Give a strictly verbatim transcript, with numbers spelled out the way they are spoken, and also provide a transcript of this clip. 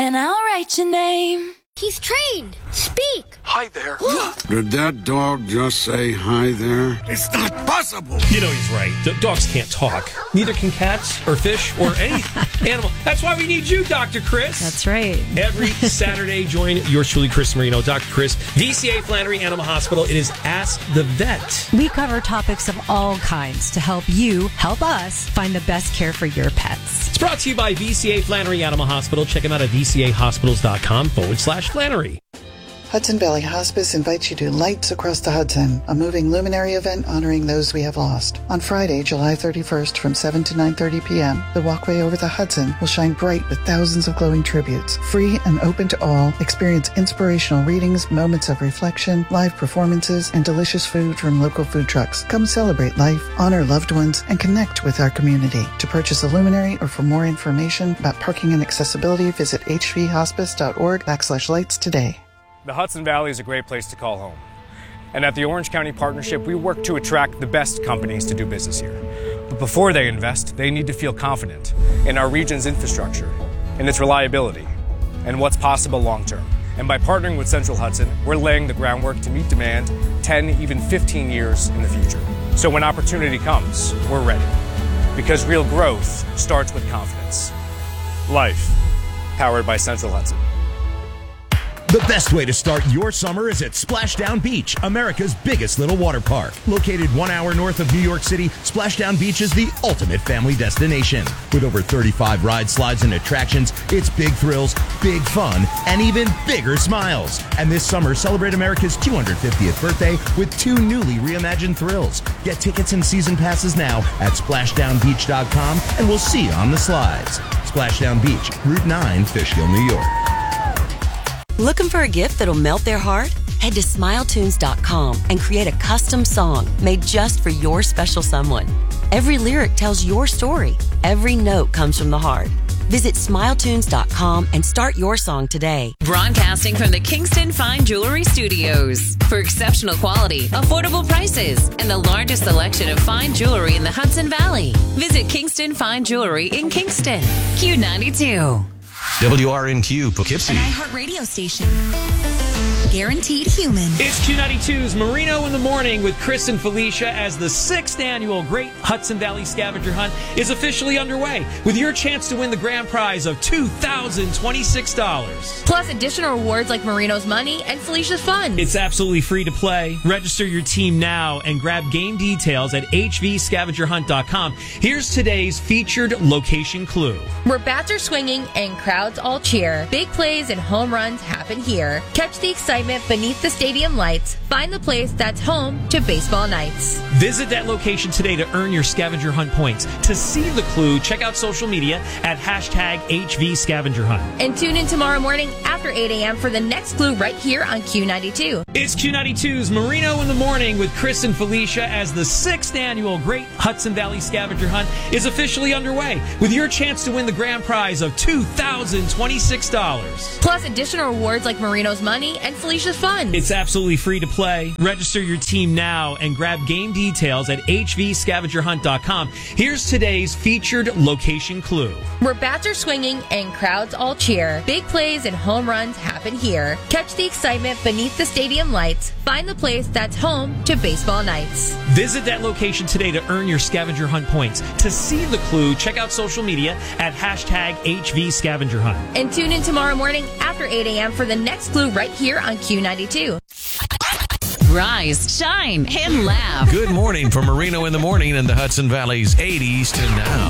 And I'll write your name. He's trained. Speak. Hi there. Did that dog just say hi there? It's not possible. You know he's right. D- dogs can't talk. Neither can cats or fish or any animal. That's why we need you, Doctor Chris. That's right. Every Saturday, join yours truly, Chris Marino, Doctor Chris, V C A Flannery Animal Hospital. It is Ask the Vet. We cover topics of all kinds to help you help us find the best care for your pets. It's brought to you by V C A Flannery Animal Hospital. Check them out at vcahospitals.com forward slash Flannery. Hudson Valley Hospice invites you to Lights Across the Hudson, a moving luminary event honoring those we have lost. On Friday, July thirty-first from seven to nine thirty p.m., the walkway over the Hudson will shine bright with thousands of glowing tributes. Free and open to all, experience inspirational readings, moments of reflection, live performances, and delicious food from local food trucks. Come celebrate life, honor loved ones, and connect with our community. To purchase a luminary or for more information about parking and accessibility, visit hvhospice.org backslash lights today. The Hudson Valley is a great place to call home. And at the Orange County Partnership, we work to attract the best companies to do business here. But before they invest, they need to feel confident in our region's infrastructure, in its reliability, and what's possible long term. And by partnering with Central Hudson, we're laying the groundwork to meet demand ten, even fifteen years in the future. So when opportunity comes, we're ready. Because real growth starts with confidence. Life, powered by Central Hudson. The best way to start your summer is at Splashdown Beach, America's biggest little water park. Located one hour north of New York City, Splashdown Beach is the ultimate family destination. With over thirty-five rides, slides, and attractions, it's big thrills, big fun, and even bigger smiles. And this summer, celebrate America's two hundred fiftieth birthday with two newly reimagined thrills. Get tickets and season passes now at splashdown beach dot com, and we'll see you on the slides. Splashdown Beach, Route nine, Fishkill, New York. Looking for a gift that'll melt their heart? Head to smile tunes dot com and create a custom song made just for your special someone. Every lyric tells your story. Every note comes from the heart. Visit smile tunes dot com and start your song today. Broadcasting from the Kingston Fine Jewelry Studios. For exceptional quality, affordable prices, and the largest selection of fine jewelry in the Hudson Valley. Visit Kingston Fine Jewelry in Kingston. Q ninety-two. W R N Q Poughkeepsie. An iHeart radio station. Guaranteed human. It's Q ninety-two's Marino in the Morning with Chris and Felicia as the sixth annual Great Hudson Valley Scavenger Hunt is officially underway with your chance to win the grand prize of two thousand twenty-six dollars. Plus additional rewards like Marino's money and Felicia's funds. It's absolutely free to play. Register your team now and grab game details at h v scavenger hunt dot com. Here's today's featured location clue. Where bats are swinging and crowds all cheer, big plays and home runs happen here. Catch the excitement beneath the stadium lights. Find the place that's home to baseball nights. Visit that location today to earn your scavenger hunt points. To see the clue, check out social media at hashtag H V Scavenger Hunt. And tune in tomorrow morning after eight a.m. for the next clue right here on Q ninety-two. It's Q ninety-two's Marino in the Morning with Chris and Felicia as the sixth annual Great Hudson Valley Scavenger Hunt is officially underway with your chance to win the grand prize of two thousand twenty-six dollars. Plus additional rewards like Marino's money and Felicia's funds. It's absolutely free to play. Register your team now and grab game details at h v scavenger hunt dot com. Here's today's featured location clue. Where bats are swinging and crowds all cheer, big plays and home runs happen here. Catch the excitement beneath the stadium lights. Find the place that's home to baseball nights. Visit that location today to earn your scavenger hunt points. To see the clue, check out social media at hashtag H V Scavenger Hunt. And tune in tomorrow morning after eight a.m. for the next clue right here on Q ninety-two. Rise, shine, and laugh. Good morning from Marino in the Morning in the Hudson Valley's eighties to now.